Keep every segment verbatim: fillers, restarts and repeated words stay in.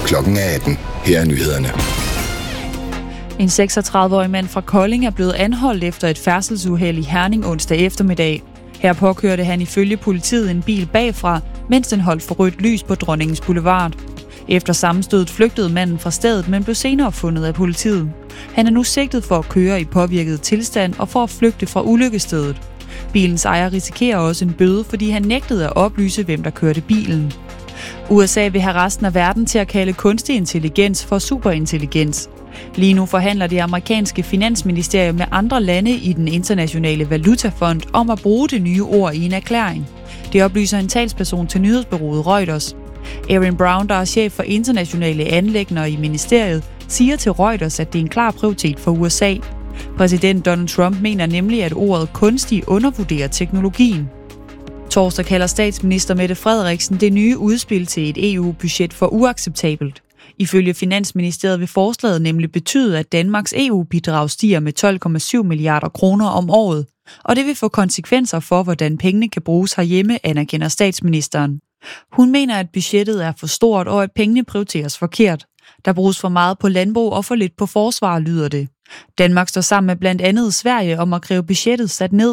Klokken er atten. Her er nyhederne. En seksogtredive-årig mand fra Kolding er blevet anholdt efter et færdselsuheld i Herning onsdag eftermiddag. Her påkørte han ifølge politiet en bil bagfra, mens den holdt for rødt lys på Dronningens Boulevard. Efter sammenstødet flygtede manden fra stedet, men blev senere fundet af politiet. Han er nu sigtet for at køre i påvirket tilstand og for at flygte fra ulykkesstedet. Bilens ejer risikerer også en bøde, fordi han nægtede at oplyse, hvem der kørte bilen. U S A vil have resten af verden til at kalde kunstig intelligens for superintelligens. Lige nu forhandler det amerikanske finansministerium med andre lande i den internationale valutafond om at bruge det nye ord i en erklæring. Det oplyser en talsperson til nyhedsbureauet Reuters. Aaron Brown, der er chef for internationale anliggender i ministeriet, siger til Reuters, at det er en klar prioritet for U S A. Præsident Donald Trump mener nemlig, at ordet kunstig undervurderer teknologien. Torsdag kalder statsminister Mette Frederiksen det nye udspil til et E U-budget for uacceptabelt. Ifølge Finansministeriet vil forslaget nemlig betyde, at Danmarks E U-bidrag stiger med tolv komma syv milliarder kroner om året, og det vil få konsekvenser for, hvordan pengene kan bruges herhjemme, anerkender statsministeren. Hun mener, at budgettet er for stort, og at pengene prioriteres forkert. Der bruges for meget på landbrug og for lidt på forsvar, lyder det. Danmark står sammen med blandt andet Sverige om at kræve budgettet sat ned.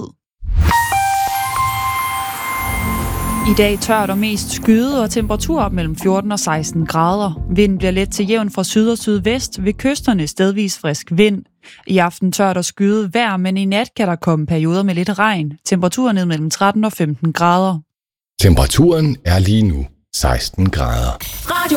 I dag tørt og mest skyet og temperatur op mellem fjorten og seksten grader. Vinden bliver let til jævn fra syd og sydvest, ved kysterne stedvis frisk vind. I aften tørt og skyet vejr, men i nat kan der komme perioder med lidt regn. Temperaturen ned mellem tretten og femten grader. Temperaturen er lige nu seksten grader.